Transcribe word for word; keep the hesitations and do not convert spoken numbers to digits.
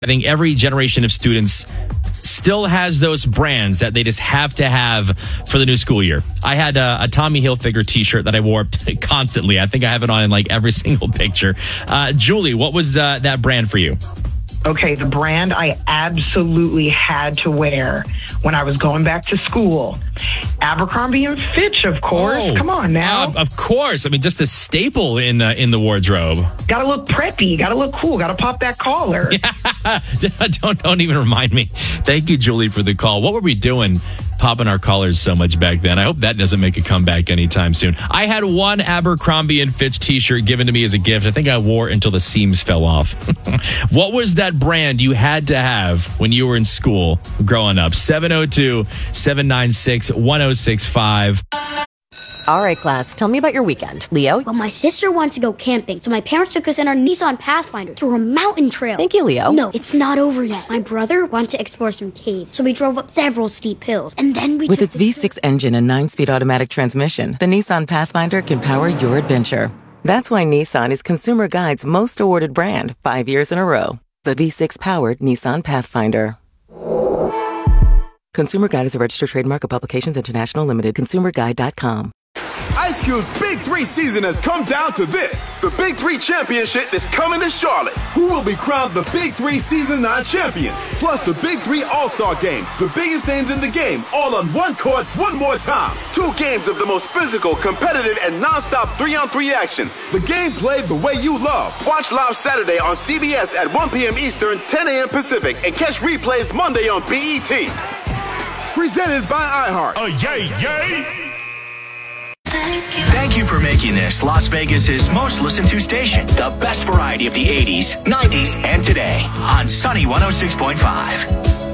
I think every generation of students still has those brands that they just have to have for the new school year. I had a, a Tommy Hilfiger t-shirt that I wore constantly. I think I have it on in like every single picture. Uh, Julie, what was uh, that brand for you? Okay, the brand I absolutely had to wear when I was going back to school. Abercrombie and Fitch, of course. Oh, Come on now. Uh, of course. I mean, just a staple in uh, in the wardrobe. Gotta look preppy. Gotta look cool. Gotta pop that collar. don't don't even remind me. Thank you, Julie, for the call. What were we doing popping our collars so much back then? I hope that doesn't make a comeback anytime soon. I had one Abercrombie and Fitch t-shirt given to me as a gift. I think I wore it until the seams fell off. What was that brand you had to have when you were in school growing up? seven oh two, seven nine six, one oh six five. All right, class, tell me about your weekend. Leo? Well, my sister wanted to go camping, so my parents took us in our Nissan Pathfinder to a mountain trail. Thank you, Leo. No, it's not over yet. My brother wanted to explore some caves, so we drove up several steep hills, and then we With took its the V six engine and nine-speed automatic transmission, the Nissan Pathfinder can power your adventure. That's why Nissan is Consumer Guide's most awarded brand five years in a row. The V six-powered Nissan Pathfinder. Consumer Guide is a registered trademark of Publications International Limited. consumer guide dot com. Ice Cube's Big Three season has come down to this. The Big Three Championship is coming to Charlotte. Who will be crowned the Big Three Season nine champion? Plus the Big Three All-Star Game. The biggest names in the game, all on one court, one more time. Two games of the most physical, competitive, and non-stop three-on-three action. The game played the way you love. Watch live Saturday on C B S at one p.m. Eastern, ten a.m. Pacific, and catch replays Monday on B E T. Presented by iHeart. Oh, yay, yay! Thank you for making this Las Vegas's most listened to station. The best variety of the eighties, nineties, and today on Sunny one oh six point five.